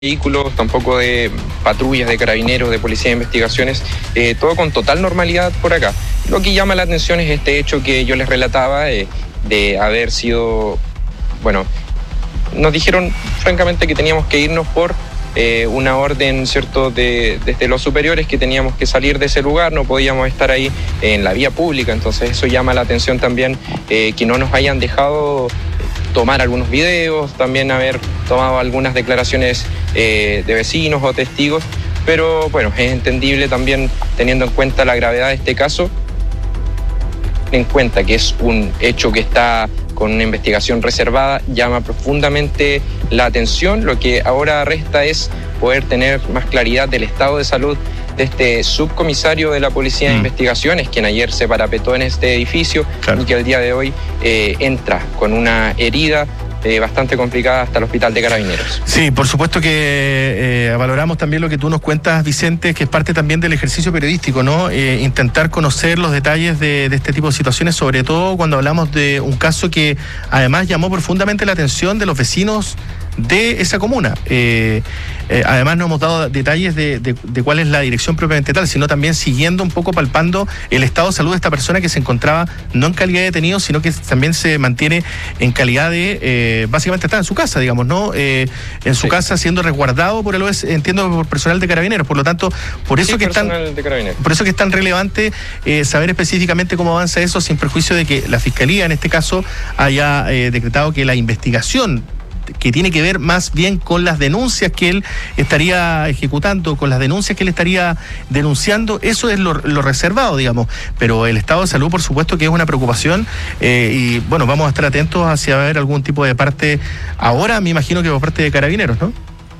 vehículos, tampoco de patrullas de carabineros, de policía de investigaciones, todo con total normalidad por acá. Lo que llama la atención es este hecho que yo les relataba de haber sido, bueno, nos dijeron francamente que teníamos que irnos por una orden, ¿cierto?, desde los superiores, que teníamos que salir de ese lugar, no podíamos estar ahí en la vía pública. Entonces eso llama la atención también, que no nos hayan dejado tomar algunos videos, también haber tomado algunas declaraciones de vecinos o testigos, pero bueno, es entendible también teniendo en cuenta la gravedad de este caso, en cuenta que es un hecho que está con una investigación reservada, llama profundamente la atención. Lo que ahora resta es poder tener más claridad del estado de salud de este subcomisario de la Policía de Investigaciones, quien ayer se parapetó en este edificio, claro, y que el día de hoy entra con una herida bastante complicada hasta el hospital de Carabineros. Sí, por supuesto que valoramos también lo que tú nos cuentas, Vicente, que es parte también del ejercicio periodístico, ¿no? Intentar conocer los detalles de este tipo de situaciones, sobre todo cuando hablamos de un caso que además llamó profundamente la atención de los vecinos de esa comuna. Además no hemos dado detalles de cuál es la dirección propiamente tal, sino también siguiendo un poco, palpando el estado de salud de esta persona que se encontraba no en calidad de detenido, sino que también se mantiene en calidad de, básicamente está en su casa, digamos, ¿no? En su casa siendo resguardado por entiendo, por personal de Carabineros. Por lo tanto, por eso que es tan relevante saber específicamente cómo avanza eso, sin perjuicio de que la Fiscalía en este caso haya decretado que la investigación, que tiene que ver más bien con las denuncias que él estaría ejecutando, con las denuncias que él estaría denunciando, eso es lo reservado, digamos. Pero el estado de salud, por supuesto que es una preocupación, y bueno, vamos a estar atentos hacia ver algún tipo de parte, ahora me imagino que por parte de Carabineros, ¿no?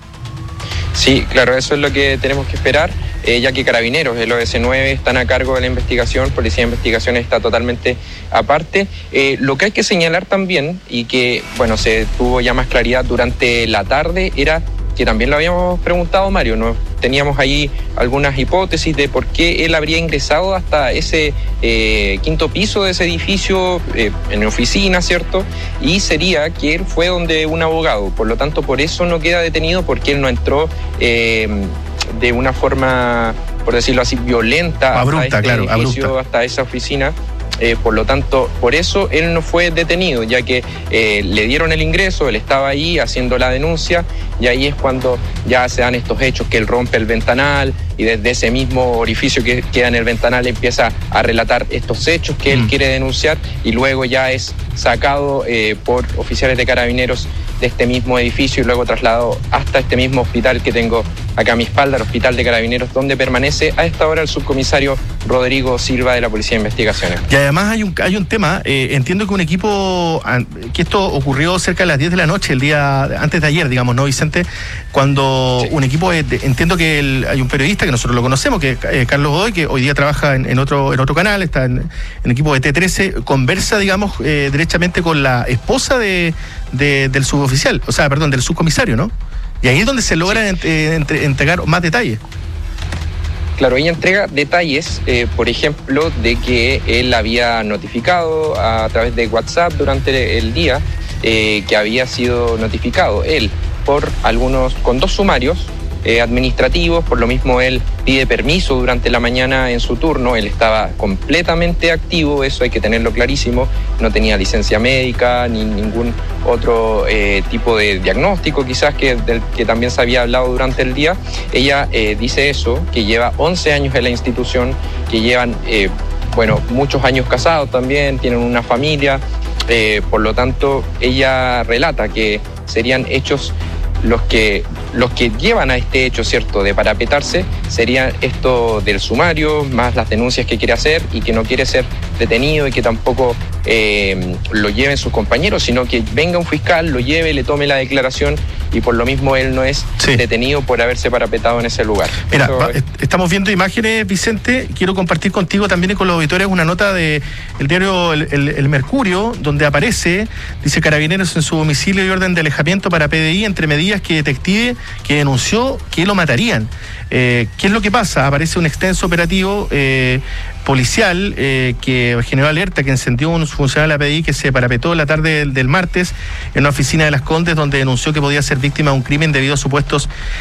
Sí, claro, eso es lo que tenemos que esperar, ya que Carabineros, el OS9, están a cargo de la investigación, Policía de Investigaciones está totalmente aparte. Lo que hay que señalar también, y que bueno, se tuvo ya más claridad durante la tarde, era que también lo habíamos preguntado, Mario, ¿no? Teníamos ahí algunas hipótesis de por qué él habría ingresado hasta ese quinto piso de ese edificio en oficina, ¿cierto? Y sería que él fue donde un abogado, por lo tanto por eso no queda detenido, porque él no entró de una forma, por decirlo así, violenta, abrupta, hasta este edificio, hasta esa oficina. Por lo tanto, por eso él no fue detenido, ya que le dieron el ingreso, él estaba ahí haciendo la denuncia, y ahí es cuando ya se dan estos hechos, que él rompe el ventanal y desde ese mismo orificio que queda en el ventanal empieza a relatar estos hechos que él quiere denunciar, y luego ya es sacado por oficiales de Carabineros de este mismo edificio y luego trasladado hasta este mismo hospital que tengo acá a mi espalda, el Hospital de Carabineros, donde permanece a esta hora el subcomisario Rodrigo Silva de la Policía de Investigaciones. Y además hay un tema, entiendo que un equipo, que esto ocurrió cerca de las 10 de la noche, el día antes de ayer, digamos, ¿no, Vicente? Cuando un equipo, entiendo que hay un periodista que nosotros lo conocemos, que es Carlos Godoy, que hoy día trabaja en otro canal, está en equipo de T13, conversa, digamos, derechamente con la esposa del suboficial, o sea, perdón, del subcomisario, ¿no? Y ahí es donde se logra entregar más detalles. Claro, ella entrega detalles, por ejemplo, de que él había notificado a través de WhatsApp durante el día, que había sido notificado él con 2 sumarios administrativos. Por lo mismo él pide permiso durante la mañana en su turno, él estaba completamente activo, eso hay que tenerlo clarísimo, no tenía licencia médica ni ningún otro tipo de diagnóstico quizás del que también se había hablado durante el día. Ella dice eso, que lleva 11 años en la institución, que llevan muchos años casados también, tienen una familia, por lo tanto ella relata que serían hechos los que llevan a este hecho, ¿cierto?, de parapetarse, sería esto del sumario, más las denuncias que quiere hacer y que no quiere ser detenido, y que tampoco lo lleven sus compañeros, sino que venga un fiscal, lo lleve, le tome la declaración, y por lo mismo él no es detenido por haberse parapetado en ese lugar. Mira, estamos viendo imágenes, Vicente, quiero compartir contigo también y con los auditores una nota del diario El Mercurio, donde aparece, dice: Carabineros en su domicilio y orden de alejamiento para PDI entre medidas que detective que denunció que lo matarían. ¿Qué ¿Qué es lo que pasa? Aparece un extenso operativo policial que generó alerta, que encendió un funcionario de la PDI que se parapetó la tarde del martes en una oficina de Las Condes, donde denunció que podía ser víctima de un crimen debido a supuestos